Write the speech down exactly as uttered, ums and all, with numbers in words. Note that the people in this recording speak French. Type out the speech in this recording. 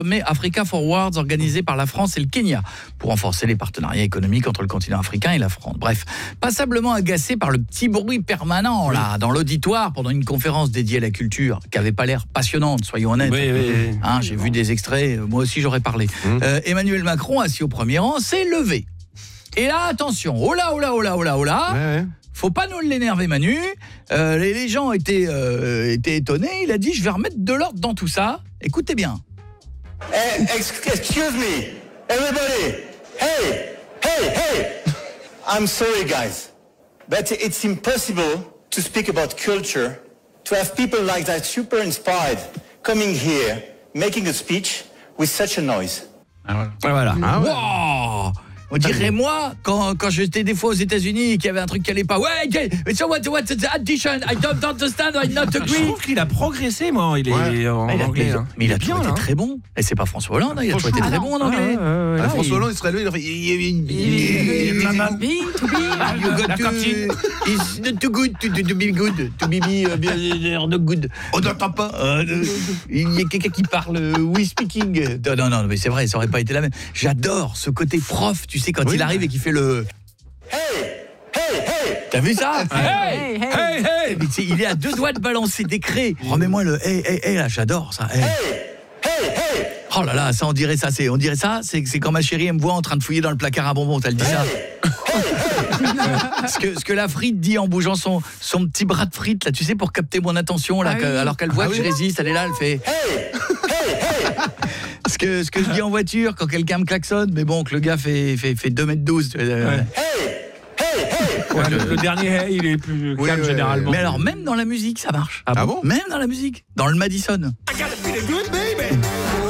Mais Africa Forwards organisé par la France et le Kenya pour renforcer les partenariats économiques entre le continent africain et la France. Bref, passablement agacé par le petit bruit permanent là dans l'auditoire pendant une conférence dédiée à la culture qui avait pas l'air passionnante, soyons honnêtes. Oui, oui, oui. Hein, j'ai vu des extraits, moi aussi j'aurais parlé. Mmh. Euh, Emmanuel Macron, assis au premier rang, s'est levé. Et là, attention, oh là, oh là, oh là, oh là, oh là. Ouais, ouais. Faut pas nous l'énerver, Manu. Euh, les, les gens étaient, euh, étaient étonnés. Il a dit, je vais remettre de l'ordre dans tout ça. Écoutez bien. Hey, excuse me, everybody. Hey, hey, hey. I'm sorry, guys, but it's impossible to speak about culture, to have people like that super inspired coming here, making a speech with such a noise. Ah voilà. Ah ouais. Wow. On dirait moi quand quand j'étais des fois aux États-Unis qu'il y avait un truc qui allait pas. Ouais, so what what's the addition? I don't understand, I not agree. Je trouve qu'il a progressé, moi, il est ouais. en mais anglais. Il a, hein. Mais il a bien, toujours été très bon. Et c'est pas François Hollande, hein, il a toujours été très bon en anglais. Ah, ouais, ouais, ah, François Hollande, il serait lui, il a fait Mama be to be you got to it's not too good to, to, to be good to be be not good. On n'entend pas. Il y a quelqu'un qui parle we speaking. Non non non, mais c'est vrai, ça aurait pas été la même. J'adore ce côté prof, tu sais quand oui, il arrive et qu'il fait le hey hey hey. T'as vu ça? Hey hey hey, hey. Mais il est à deux doigts de balancer des craies. Remets-moi le hey hey hey là, j'adore ça. Hey. Hey hey hey. Oh là là, ça on dirait ça, c'est on dirait ça, c'est c'est quand ma chérie elle me voit en train de fouiller dans le placard à bonbons, t'as le dit ça. ce que ce que la frite dit en bougeant son son petit bras de frite là, tu sais, pour capter mon attention là, ah, que, oui. alors qu'elle voit ah, que oui. je résiste, elle est là, elle fait hey hey hey. Ce que, ce que je dis en voiture quand quelqu'un me klaxonne, mais bon, que le gars fait, fait, fait deux mètres douze. Euh, ouais. Hey, hey, hey. Ouais, le, le dernier hey, il est plus calme ouais, généralement. Mais alors, même dans la musique, ça marche. Ah bon? Même dans la musique, dans le Madison.